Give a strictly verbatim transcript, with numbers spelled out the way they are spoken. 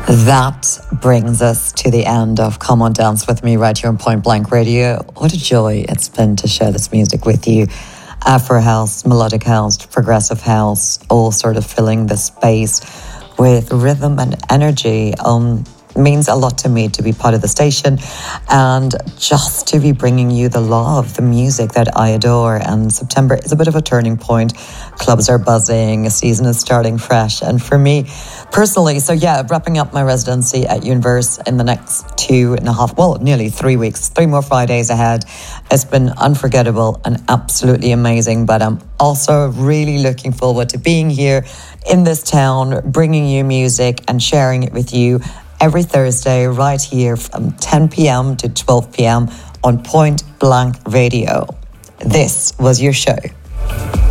That brings us to the end of Come On Dance With Me right here on Point Blank Radio. What a joy it's been to share this music with you. Afro house, melodic house, progressive house, all sort of filling the space with rhythm and energy. Um, means a lot to me to be part of the station and just to be bringing you the love, the music that I adore. And September is a bit of a turning point. Clubs are buzzing, a season is starting fresh. And for me personally, so yeah, wrapping up my residency at Universe in the next two and a half, well, nearly three weeks, three more Fridays ahead. It's been unforgettable and absolutely amazing. But I'm also really looking forward to being here in this town, bringing you music and sharing it with you every Thursday right here from ten p.m. to twelve p.m. on Point Blank Radio. This was your show.